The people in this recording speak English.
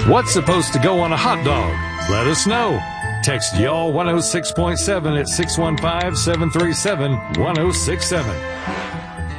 What's supposed to go on a hot dog? Let us know. Text y'all 106.7 at 615-737-1067.